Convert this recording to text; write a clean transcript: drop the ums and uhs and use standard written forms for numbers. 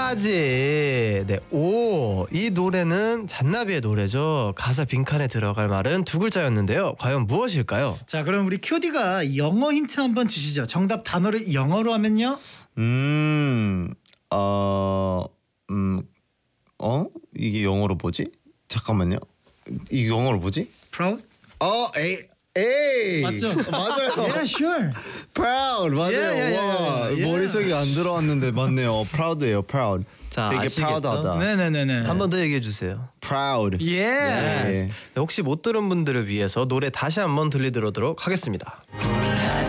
까지. 네, 오. 이 노래는 잔나비의 노래죠. 가사 빈칸에 들어갈 말은 두 글자였는데요. 과연 무엇일까요? 자, 그럼 우리 큐디가 영어 힌트 한번 주시죠. 정답 단어를 영어로 하면요? 이게 영어로 뭐지? 잠깐만요. 이게 영어로 뭐지? Proud? 에이 맞죠? 맞아요. Yeah, sure. Proud 맞아요. 와 yeah. 머릿속에 안 들어왔는데 맞네요. Proud예요. Proud. 자, 되게 아시겠죠? proud하다. 네네네네. 한 번 더 얘기해 주세요. Proud. Yes. 네. 네, 혹시 못 들은 분들을 위해서 노래 다시 한번 들려드리도록 하겠습니다.